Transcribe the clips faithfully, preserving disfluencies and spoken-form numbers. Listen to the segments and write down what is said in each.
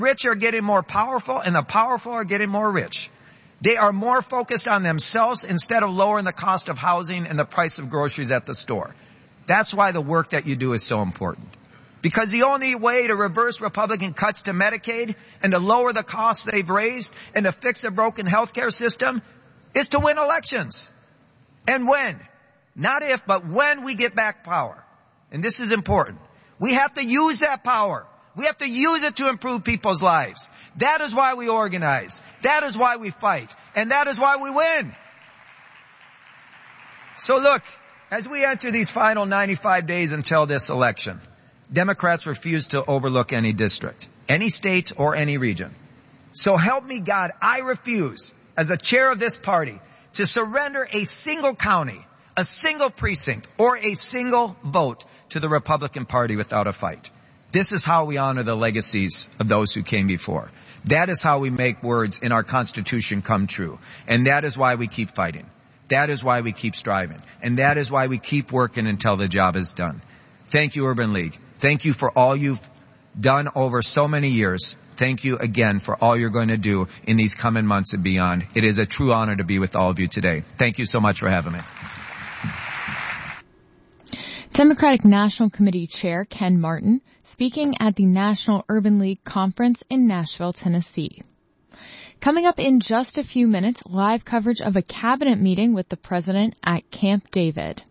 rich are getting more powerful and the powerful are getting more rich. They are more focused on themselves instead of lowering the cost of housing and the price of groceries at the store. That's why the work that you do is so important. Because the only way to reverse Republican cuts to Medicaid and to lower the costs they've raised and to fix a broken healthcare system is to win elections. And when, not if, but when we get back power. And this is important. We have to use that power. We have to use it to improve people's lives. That is why we organize. That is why we fight. And that is why we win. So look, as we enter these final ninety-five days until this election, Democrats refuse to overlook any district, any state, or any region. So help me God, I refuse, as a chair of this party, to surrender a single county, a single precinct, or a single vote to the Republican Party without a fight. This is how we honor the legacies of those who came before. That is how we make words in our Constitution come true. And that is why we keep fighting. That is why we keep striving. And that is why we keep working until the job is done. Thank you, Urban League. Thank you for all you've done over so many years. Thank you again for all you're going to do in these coming months and beyond. It is a true honor to be with all of you today. Thank you so much for having me. Democratic National Committee Chair Ken Martin speaking at the National Urban League Conference in Nashville, Tennessee. Coming up in just a few minutes, live coverage of a cabinet meeting with the president at Camp David.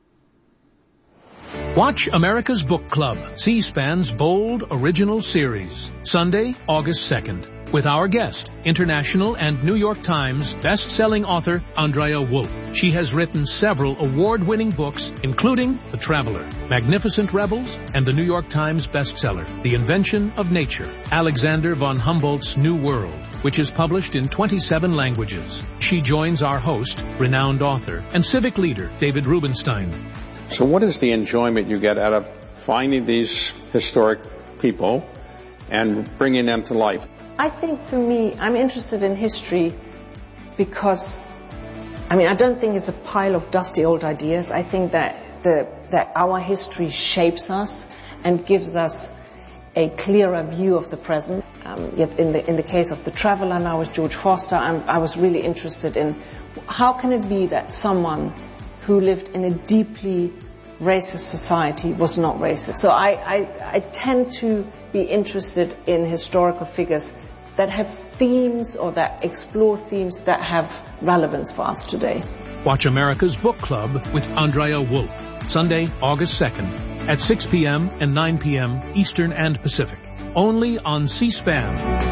Watch America's Book Club, C-SPAN's bold original series, Sunday, August second, with our guest, international and New York Times best-selling author Andrea Wolf. She has written several award-winning books, including The Traveler, Magnificent Rebels, and the New York Times bestseller, The Invention of Nature, Alexander von Humboldt's New World, which is published in twenty-seven languages. She joins our host, renowned author, and civic leader David Rubenstein. So what is the enjoyment you get out of finding these historic people and bringing them to life? I think for me, I'm interested in history because, I mean, I don't think it's a pile of dusty old ideas. I think that the, that our history shapes us and gives us a clearer view of the present. Um, yet in the, in the case of The Traveler, now with George Foster, I'm, I was really interested in how can it be that someone who lived in a deeply racist society was not racist. So I, I, I tend to be interested in historical figures that have themes or that explore themes that have relevance for us today. Watch America's Book Club with Andrea Wolf, Sunday, August second, at six p.m. and nine p.m. Eastern and Pacific, only on C-SPAN.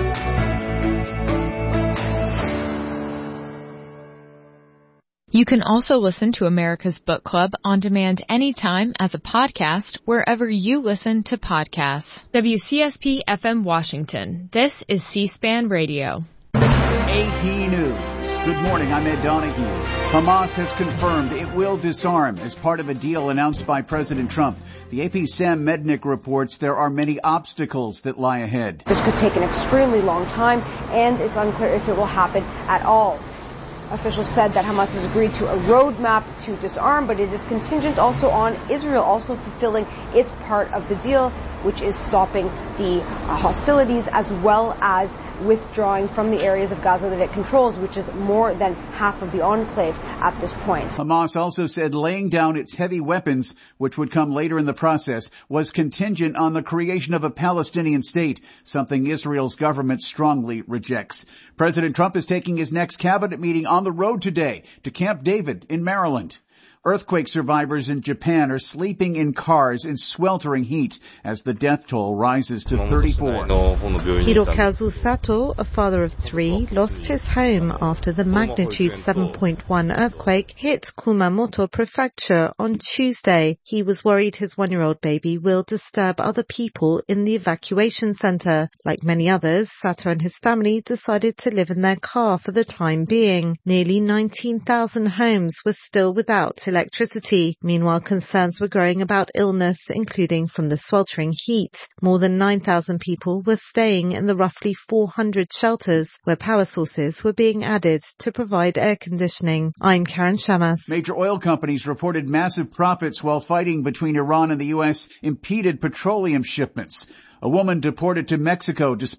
You can also listen to America's Book Club on demand anytime as a podcast wherever you listen to podcasts. W C S P F M Washington. This is C-SPAN Radio. A P News. Good morning, I'm Ed Donahue. Hamas has confirmed it will disarm as part of a deal announced by President Trump. The A P's Sam Mednick reports there are many obstacles that lie ahead. This could take an extremely long time, and it's unclear if it will happen at all. Officials said that Hamas has agreed to a roadmap to disarm, but it is contingent also on Israel also fulfilling its part of the deal, which is stopping the uh, hostilities as well as withdrawing from the areas of Gaza that it controls, which is more than half of the enclave at this point. Hamas also said laying down its heavy weapons, which would come later in the process, was contingent on the creation of a Palestinian state, something Israel's government strongly rejects. President Trump is taking his next cabinet meeting on the road today to Camp David in Maryland. Earthquake survivors in Japan are sleeping in cars in sweltering heat as the death toll rises to thirty-four. Hirokazu Sato, a father of three, lost his home after the magnitude seven point one earthquake hit Kumamoto Prefecture on Tuesday. He was worried his one-year-old baby will disturb other people in the evacuation center. Like many others, Sato and his family decided to live in their car for the time being. Nearly nineteen thousand homes were still without electricity. Meanwhile, concerns were growing about illness, including from the sweltering heat. More than nine thousand people were staying in the roughly four hundred shelters where power sources were being added to provide air conditioning. I'm Karen Shamas. Major oil companies reported massive profits while fighting between Iran and the U S impeded petroleum shipments. A woman deported to Mexico despite